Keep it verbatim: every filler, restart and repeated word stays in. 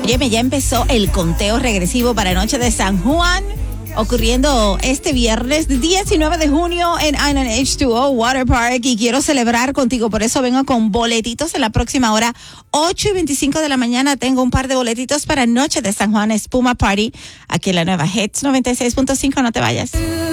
Óyeme, ya empezó el conteo regresivo para Noche de San Juan, ocurriendo este viernes diecinueve de junio en Island H dos O Water Park, y quiero celebrar contigo, por eso vengo con boletitos en la próxima hora, ocho y veinticinco de la mañana. Tengo un par de boletitos para Noche de San Juan Espuma Party, aquí en la nueva Hits noventa y seis punto cinco. No te vayas.